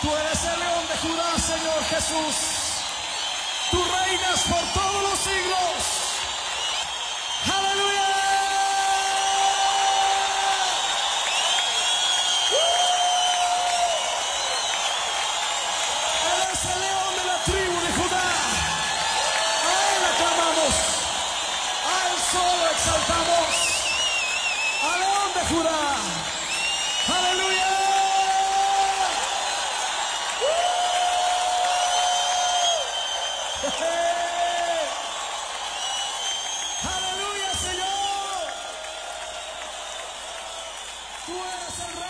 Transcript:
Tú eres el león de Judá, Señor Jesús. Tú reinas por todos los siglos. ¡Aleluya! Eres el león de la tribu de Judá. A Él aclamamos. A Él solo exaltamos. Al león de Judá. ¡Aleluya! ¡Aleluya, Señor! Tú eres el rey.